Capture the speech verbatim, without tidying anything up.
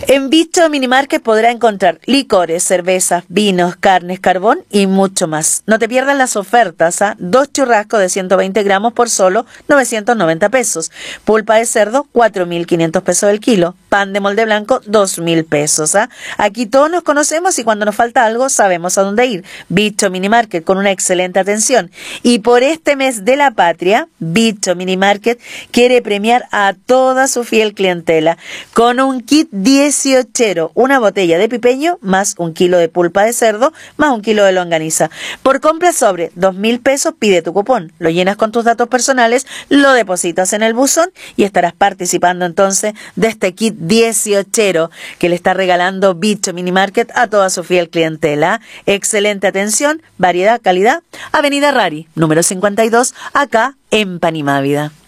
En Bicho Minimarket podrá encontrar licores, cervezas, vinos, carnes, carbón y mucho más. No te pierdas las ofertas, ¿ah? Dos churrascos de ciento veinte gramos por solo novecientos noventa pesos. Pulpa de cerdo, cuatro mil quinientos pesos el kilo. Pan de molde blanco, dos mil pesos. ¿ah? Aquí todos nos conocemos y cuando nos falta algo sabemos a dónde ir. Bicho Minimarket con una excelente atención. Y por este mes de la patria, Bicho Minimarket quiere premiar a toda su fiel clientela con un kit dieciochero, una botella de pipeño más un kilo de pulpa de cerdo más un kilo de longaniza. Por compra sobre dos mil pesos pide tu cupón, lo llenas con tus datos personales, lo depositas en el buzón y estarás participando entonces de este kit dieciochero que le está regalando Bicho Minimarket a toda su fiel clientela. Excelente atención, variedad, calidad. Avenida Rari, número cincuenta y dos, acá en Panimávida.